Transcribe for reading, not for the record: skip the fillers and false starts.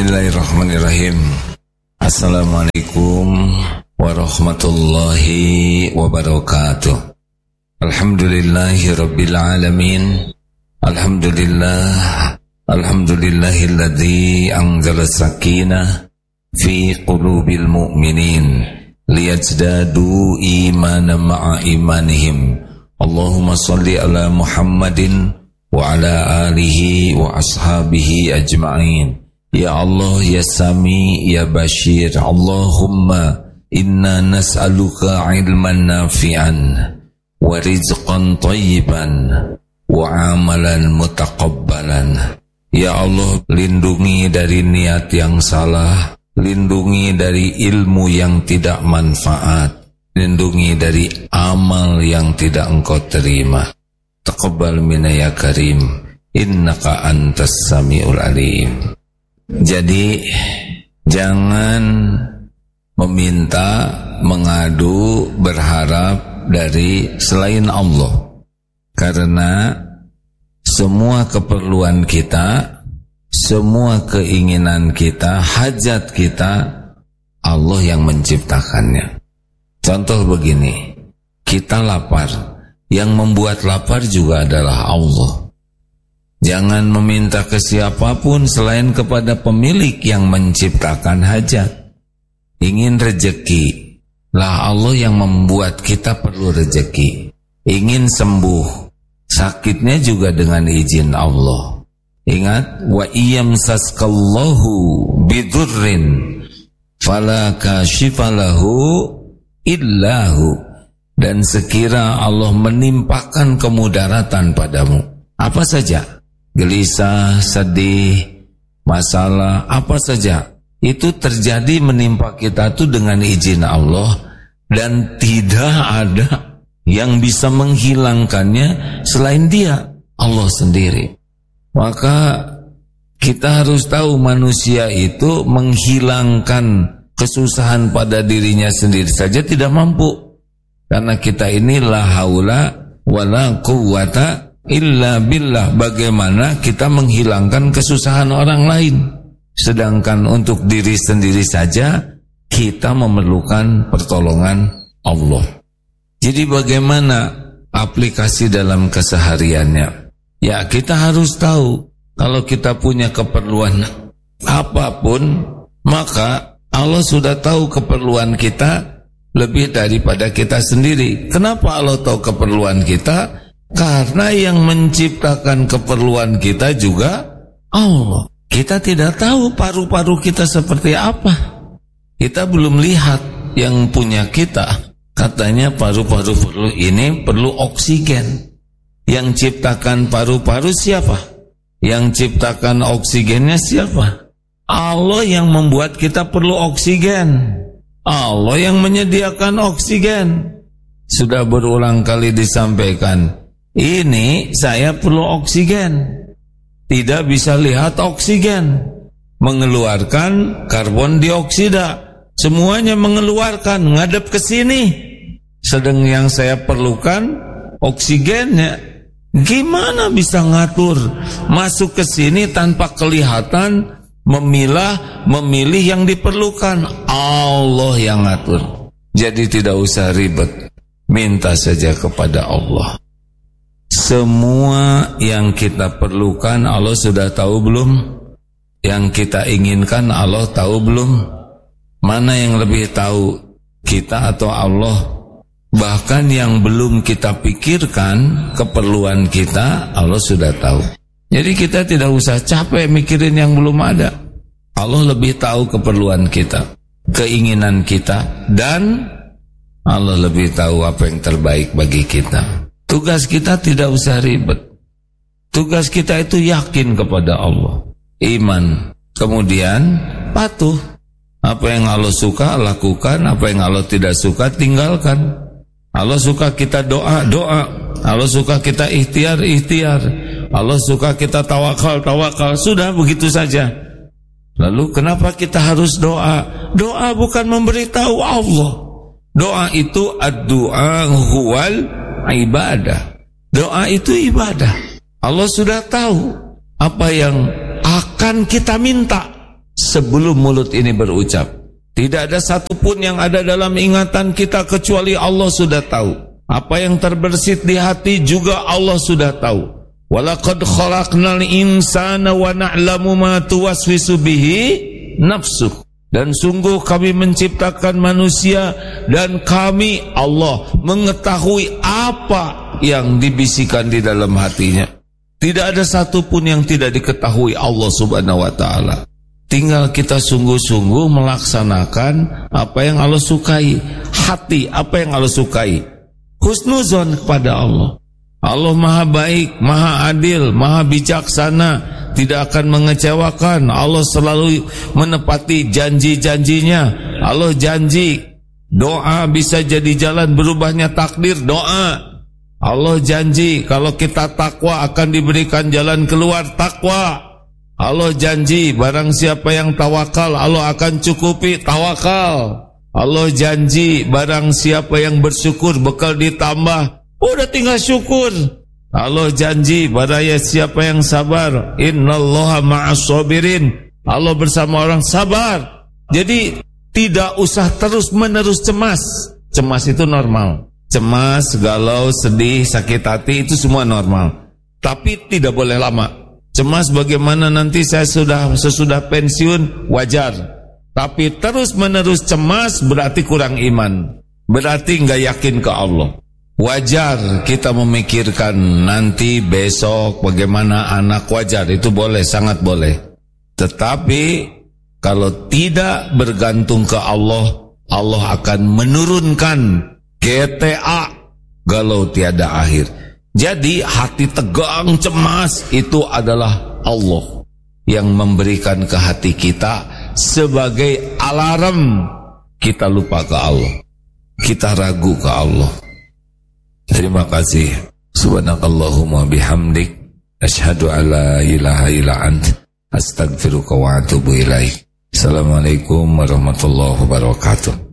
Bismillahirrahmanirrahim. Assalamualaikum warahmatullahi wabarakatuh. Alhamdulillahirabbil alamin. Alhamdulillahilladzi anzala sakinah fi qulubil mu'minin liyazdadu imanan ma'a imanihim. Allahumma shalli ala Muhammadin wa ala alihi wa ashabihi ajma'in. Ya Allah, ya Sami, ya Bashir, Allahumma inna nas'aluka ilman nafi'an wa rizqan tayyiban wa amalan mutaqabbalan. Ya Allah, lindungi dari niat yang salah, lindungi dari ilmu yang tidak manfaat, lindungi dari amal yang tidak engkau terima. Taqabbal minna ya karim, innaka antas samiul alim. Jadi jangan meminta, mengadu, berharap dari selain Allah. Karena semua keperluan kita, semua keinginan kita, hajat kita, Allah yang menciptakannya. Contoh begini, kita lapar, yang membuat lapar juga adalah Allah. Jangan meminta ke siapapun selain kepada pemilik yang menciptakan hajat. Ingin rezeki, lah Allah yang membuat kita perlu rezeki. Ingin sembuh, sakitnya juga dengan izin Allah. Ingat, wa iyamsaskallahu bidurrin fala kashifalahu illahu. Dan sekira Allah menimpakan kemudaratan padamu, apa saja, gelisah, sedih, masalah, apa saja, itu terjadi menimpa kita itu dengan izin Allah. Dan tidak ada yang bisa menghilangkannya selain Dia, Allah sendiri. Maka kita harus tahu manusia itu menghilangkan kesusahan pada dirinya sendiri saja tidak mampu. Karena kita ini la haula wala quwwata illa billah. Bagaimana kita menghilangkan kesusahan orang lain, sedangkan untuk diri sendiri saja kita memerlukan pertolongan Allah. Jadi bagaimana aplikasi dalam kesehariannya? Ya, kita harus tahu kalau kita punya keperluan apapun, maka Allah sudah tahu keperluan kita lebih daripada kita sendiri. Kenapa Allah tahu keperluan kita? Karena yang menciptakan keperluan kita juga Allah. Kita tidak tahu paru-paru kita seperti apa. Kita belum lihat yang punya kita. Katanya paru-paru ini perlu oksigen. Yang ciptakan paru-paru siapa? Yang ciptakan oksigennya siapa? Allah yang membuat kita perlu oksigen. Allah yang menyediakan oksigen. Sudah berulang kali disampaikan, ini saya perlu oksigen. Tidak bisa lihat oksigen, mengeluarkan karbon dioksida, semuanya mengeluarkan, ngadep ke sini. Sedang yang saya perlukan oksigennya. Gimana bisa ngatur masuk ke sini tanpa kelihatan, memilih yang diperlukan? Allah yang ngatur. Jadi tidak usah ribet, minta saja kepada Allah. Semua yang kita perlukan Allah sudah tahu belum? Yang kita inginkan Allah tahu belum? Mana yang lebih tahu, kita atau Allah? Bahkan yang belum kita pikirkan, keperluan kita, Allah sudah tahu. Jadi kita tidak usah capek mikirin yang belum ada. Allah lebih tahu keperluan kita, keinginan kita, dan Allah lebih tahu apa yang terbaik bagi kita. Tugas kita tidak usah ribet. Tugas kita itu yakin kepada Allah, iman, kemudian patuh. Apa yang Allah suka lakukan, apa yang Allah tidak suka tinggalkan. Allah suka kita doa, Allah suka kita ikhtiar. Allah suka kita tawakal. Sudah begitu saja. Lalu kenapa kita harus doa? Doa bukan memberitahu Allah. Doa itu ad-du'a huwal ibadah. Doa itu ibadah. Allah sudah tahu apa yang akan kita minta. sebelum mulut ini berucap. Tidak ada satupun yang ada dalam ingatan kita kecuali Allah sudah tahu. Apa yang terbersit di hati juga Allah sudah tahu. Walaqad khalaqnal insana wa na'lamu ma tuwaswisu bihi nafsuh. Dan sungguh kami menciptakan manusia dan kami Allah mengetahui apa yang dibisikkan di dalam hatinya. Tidak ada satupun yang tidak diketahui Allah Subhanahu wa ta'ala. Tinggal kita sungguh-sungguh melaksanakan apa yang Allah sukai. Hati apa yang Allah sukai. Husnuzon kepada Allah. Allah maha baik, maha adil, maha bijaksana, tidak akan mengecewakan. Allah selalu menepati janji-janjinya. Allah janji doa bisa jadi jalan berubahnya takdir, doa. Allah janji kalau kita takwa akan diberikan jalan keluar, takwa. Allah janji barang siapa yang tawakal Allah akan cukupi, tawakal. Allah janji barang siapa yang bersyukur bekal ditambah, udah tinggal syukur. Allah janji barang siapa yang sabar, innallaha ma'as sabirin, Allah bersama orang sabar. Jadi tidak usah terus menerus cemas. Cemas itu normal. Cemas, galau, sedih, sakit hati itu semua normal. Tapi tidak boleh lama. Cemas bagaimana nanti saya sesudah pensiun, wajar. Tapi terus menerus cemas berarti kurang iman. Berarti enggak yakin ke Allah. Wajar kita memikirkan nanti besok bagaimana anak, wajar, itu boleh, sangat boleh. Tetapi kalau tidak bergantung ke Allah, Allah akan menurunkan GTA, galau tiada akhir. Jadi hati tegang, cemas, itu adalah Allah yang memberikan ke hati kita sebagai alarm. Kita lupa ke Allah, kita ragu ke Allah. Terima kasih. Subhanakallahumma bihamdik, asyhadu an la ilaha illa anta, astaghfiruka wa atubu ilaik. Assalamualaikum warahmatullahi wabarakatuh.